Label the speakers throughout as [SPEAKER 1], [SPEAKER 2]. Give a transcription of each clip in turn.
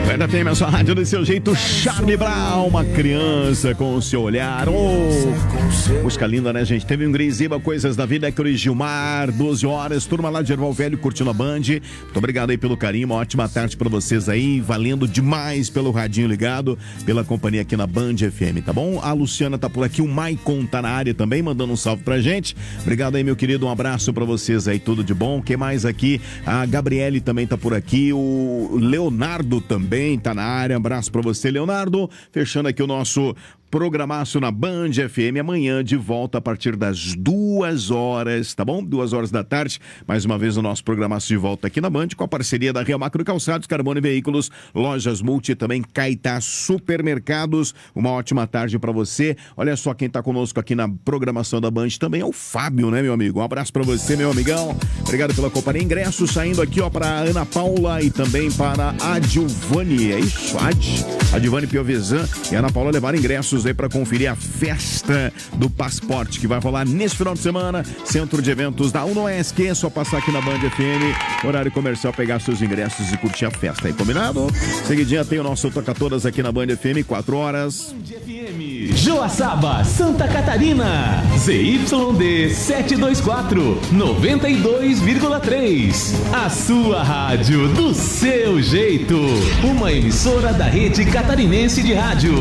[SPEAKER 1] Ainda tem a sua rádio do seu jeito, Charlie Brown, uma criança com o seu olhar. Música linda, né, gente? Teve um Grisiba, Coisas da Vida, Héctor e Gilmar, 12 horas, turma lá de Erval Velho curtindo a Band. Muito obrigado aí pelo carinho, uma ótima tarde pra vocês aí, valendo demais pelo radinho ligado, pela companhia aqui na Band FM, tá bom? A Luciana tá por aqui, o Maicon tá na área também, mandando um salve pra gente. Obrigado aí, meu querido, um abraço pra vocês aí, tudo de bom. Quem mais aqui? A Gabriele também tá por aqui, o Leonardo também tá na área, abraço pra você, Leonardo. Fechando aqui o nosso programaço na Band FM, amanhã de volta a partir das 2 horas, tá bom? 2 horas da tarde, mais uma vez o nosso programaço de volta aqui na Band, com a parceria da Real Macro Calçados, Carbono e Veículos, Lojas Multi, também Caetá Supermercados. Uma ótima tarde pra você. Olha só quem tá conosco aqui na programação da Band também é o Fábio, né, meu amigo? Um abraço pra você, meu amigão. Obrigado pela companhia. Ingresso saindo aqui, ó, pra Ana Paula e também para a Giovanni. É isso, a Giovanni Piovesan e a Ana Paula levaram ingressos aí para conferir a festa do passaporte que vai rolar nesse final de semana, Centro de Eventos da UNOESC. É só passar aqui na Band FM, horário comercial, pegar seus ingressos e curtir a festa aí, combinado? Seguidinha tem o nosso Toca Todas aqui na Band FM, 4 horas.
[SPEAKER 2] Band FM, Joaçaba, Santa Catarina, ZYD 724, 92,3. A sua rádio do seu jeito. Uma emissora da Rede Catarinense de Rádio.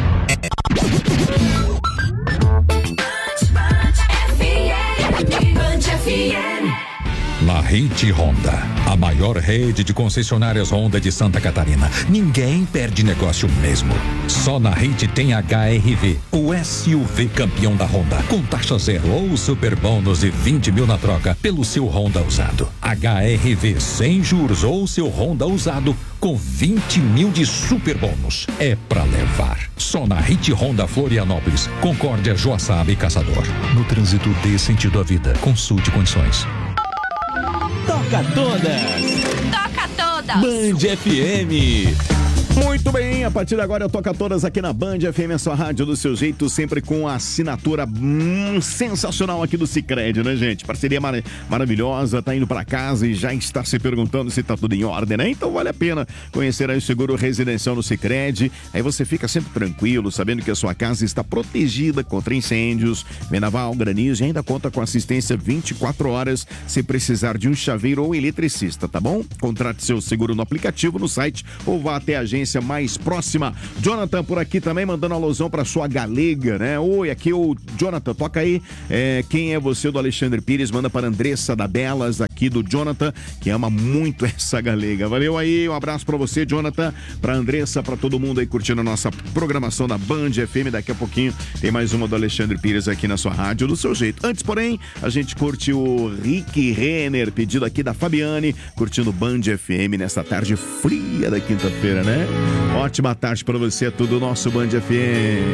[SPEAKER 3] La Rede Honda, a maior rede de concessionárias Honda de Santa Catarina. Ninguém perde negócio mesmo. Só na Rede tem HR-V, o SUV campeão da Honda, com taxa zero ou super bônus de 20 mil na troca pelo seu Honda usado. HR-V sem juros ou seu Honda usado com 20 mil de super bônus. É pra levar. Só na Rede Honda Florianópolis, Concórdia, Joaçaba e Caçador. No trânsito dê sentido à vida. Consulte condições.
[SPEAKER 2] Toca todas!
[SPEAKER 4] Toca todas!
[SPEAKER 2] Band FM!
[SPEAKER 1] Muito bem, a partir de agora eu toco todas aqui na Band FM, a sua rádio do seu jeito, sempre com a assinatura sensacional aqui do Sicredi, né, gente? Parceria maravilhosa, tá indo pra casa e já está se perguntando se tá tudo em ordem, né? Então vale a pena conhecer aí o seguro residencial no Sicredi. Aí você fica sempre tranquilo, sabendo que a sua casa está protegida contra incêndios, vendaval, granizo e ainda conta com assistência 24 horas se precisar de um chaveiro ou eletricista, tá bom? Contrate seu seguro no aplicativo, no site ou vá até a agência mais próxima. Jonathan por aqui também mandando alusão pra sua galega, né? Oi, aqui o Jonathan, toca aí. Quem é você do Alexandre Pires? Manda para Andressa da Belas, aqui do Jonathan, que ama muito essa galega. Valeu aí, um abraço pra você, Jonathan, pra Andressa, pra todo mundo aí curtindo a nossa programação da Band FM. Daqui a pouquinho tem mais uma do Alexandre Pires aqui na sua rádio, do seu jeito. Antes, porém, a gente curte o Rick Renner, pedido aqui da Fabiane, curtindo Band FM nessa tarde fria da quinta-feira, né? Ótima tarde pra você, é tudo nosso Band FM.